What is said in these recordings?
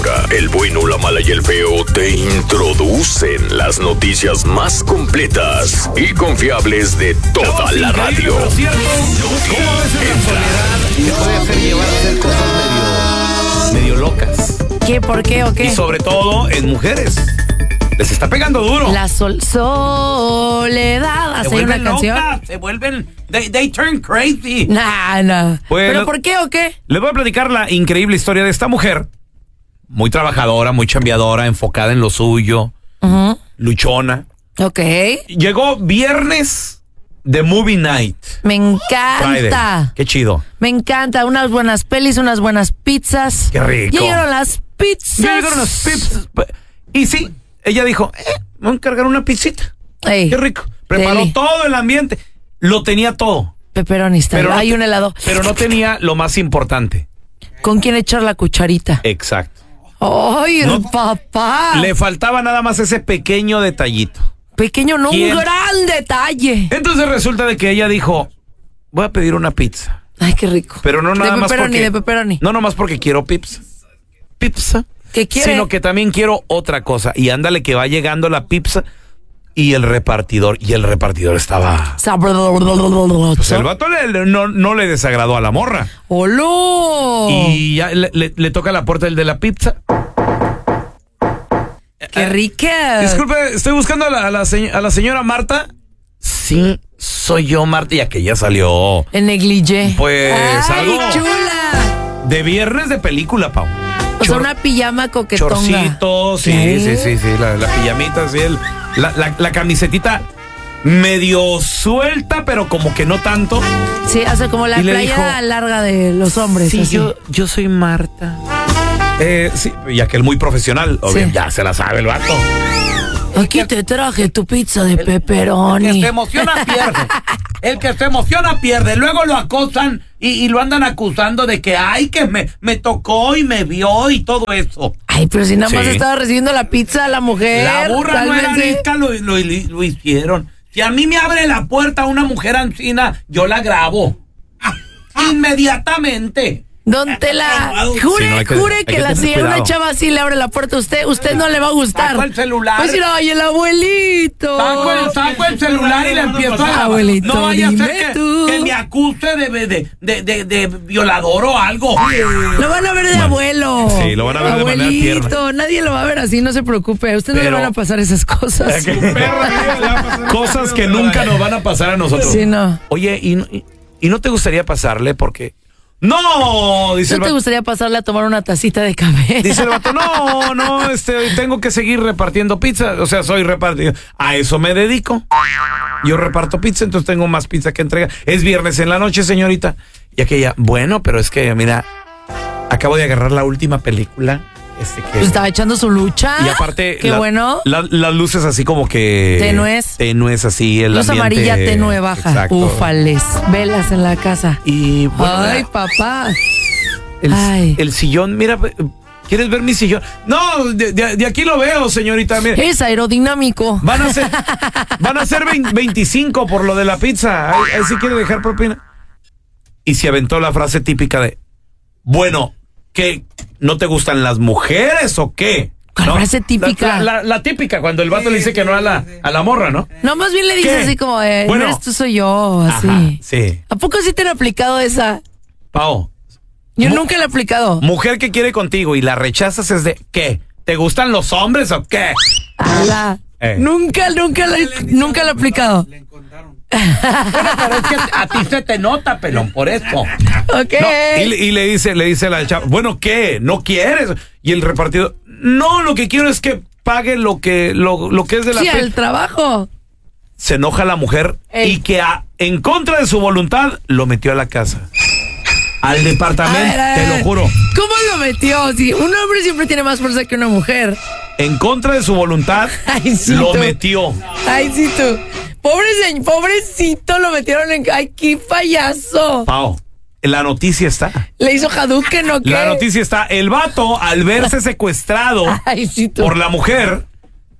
ahora, el bueno, la mala y el feo te introducen las noticias más completas y confiables de toda la radio. Pero cierto, ¿cómo a veces la soledad te puede hacer llevar a hacer cosas medio locas? ¿Qué? ¿Por qué o qué? Y sobre todo en mujeres. Les está pegando duro. La soledad. ¿Hace una canción? Locas, se vuelven... They turn crazy. Nah. Pues, ¿pero por qué o qué? Les voy a platicar la increíble historia de esta mujer. Muy trabajadora, muy chambeadora, enfocada en lo suyo. Luchona. Ok. Llegó viernes de Movie Night. Me encanta. Friday. Qué chido. Me encanta. Unas buenas pelis, unas buenas pizzas. Qué rico. Llegaron las pizzas. Llegaron las pizzas. Y sí, ella dijo, voy a encargar una pizzita. Ey, qué rico. Preparó deli. todo el ambiente. Lo tenía todo. Pepperoni, Pero hay no, un helado. Pero no tenía lo más importante. ¿Con quién echar la cucharita? Exacto. ¡Ay, No, papá! Le faltaba nada más ese pequeño detallito. Pequeño, no, ¿Quién? un gran detalle. Entonces resulta de que ella dijo, voy a pedir una pizza. Ay, qué rico. Pero no nada más porque... De pepperoni. No nomás porque quiero pizza. ¿Qué quiere? Sino que también quiero otra cosa. Y ándale que va llegando la pizza y el repartidor. Y el repartidor estaba... Pues el vato no le desagradó a la morra. ¡Hola! Y ya le toca la puerta el de la pizza. ¡Qué rica! Disculpe, estoy buscando a la señora Marta. Sí, soy yo, Marta. Y aquella salió... En negligé. Pues ¡ay, algo chula! de viernes de película, Pau. O sea, una pijama coquetonga. Chorcito, sí, la pijamita, sí, la camisetita medio suelta, pero como que no tanto. Sí, hace como la Y le playa dijo, larga de los hombres. Sí, así. yo soy Marta. Sí, y aquel muy profesional, obvio, ya se la sabe el vato. Aquí te traje tu pizza de pepperoni. El que se emociona pierde. El que se emociona pierde. Luego lo acosan y lo andan acusando de que, ay, que me tocó y me vio y todo eso. Ay, pero si nada más Sí. estaba recibiendo la pizza la mujer. La burra no era cálmense. arisca, lo hicieron. Si a mí me abre la puerta una mujer ancina, yo la grabo. Inmediatamente. Don Tela, Sí, no, hay que jure que tener si una cuidado. chava así le abre la puerta a usted no le va a gustar. Saco el celular. Pues mira, oye, el abuelito. Saco el celular y le empiezo a grabar. Abuelito, No vaya a dime ser tú. que me acuse de violador o algo. Lo van a ver de abuelo. Sí, lo van a ver de manera Abuelito, tierna. nadie lo va a ver así, no se preocupe. A usted no le Pero- van a pasar esas cosas. Cosas que nunca nos van a pasar a nosotros. Sí, no. Oye, ¿y no te gustaría pasarle? Porque... ¡No! Dice ¿No el te vato. gustaría pasarle a tomar una tacita de café? Dice el vato, no, tengo que seguir repartiendo pizza. O sea, soy repartido. A eso me dedico. Yo reparto pizza, entonces tengo más pizza que entregar. Es viernes en la noche, señorita. Y aquella, bueno, pero es que, mira, acabo de agarrar la última película. Que Pues estaba echando su lucha. y aparte, Qué bueno. las luces así como que... Tenues así, el Luz ambiente. amarilla tenue baja. Exacto. Ufales. Velas en la casa. Y bueno, Ay, papá. el, Ay. el sillón, mira, ¿quieres ver mi sillón? No, de aquí lo veo, señorita. Mira. Es aerodinámico. Van a ser 25 por lo de la pizza. Ahí sí quiere dejar propina. Y se aventó la frase típica de, bueno, ¿qué? ¿No te gustan las mujeres o qué? ¿Cuál frase típica? La típica, cuando el vato le dice que no a la morra, ¿no? No, más bien le dice ¿Qué? así como, Bueno. no eres tú, soy yo, así. Ajá, sí. ¿A poco sí te han aplicado esa? Pao, Yo nunca la he aplicado. mujer que quiere contigo y la rechazas es de, ¿qué? ¿Te gustan los hombres o qué? Ala. Nunca la he aplicado. Bueno, pero es que a ti se te nota, pelón, por eso. Ok. No, y le dice la chava, bueno, ¿qué? ¿No quieres? Y el repartidor, no, lo que quiero es que pague lo que es de la Sí, pizza. al trabajo. Se enoja la mujer Ey. y que en contra de su voluntad lo metió a la casa. Al departamento, A ver. te lo juro. ¿Cómo lo metió? Sí, un hombre siempre tiene más fuerza que una mujer. En contra de su voluntad, Ay, sí, lo tú. metió. Ay, sí, tú. Pobrecito, lo metieron en... Ay, qué payaso. Pao, la noticia está. Le hizo Hadouken, ¿o qué? La noticia está. El vato, al verse secuestrado Ay, sí, tú. por la mujer,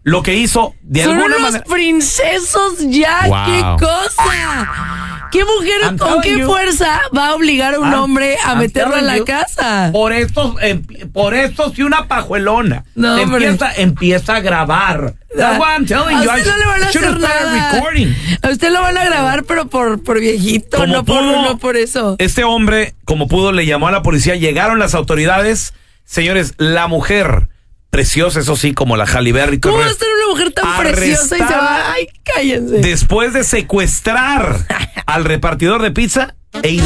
lo que hizo de Son alguna unos manera. princesos ya, Wow. qué cosa. ¿Qué mujer I'm con qué telling you. fuerza va a obligar a un hombre a I'm meterlo en la telling you. casa? Por eso si una pajuelona No, hombre. empieza a grabar. That's what I'm telling A you. usted no le van a should have hacer started nada. recording. A usted lo van a grabar, pero por viejito, Como no pudo, por eso. Este hombre, como pudo, le llamó a la policía, llegaron las autoridades. Señores, la mujer, preciosa, eso sí, como la Halle Berry. ¿Cómo va a ser una mujer tan preciosa y se va? Ay, cállense. Después de secuestrar al repartidor de pizza e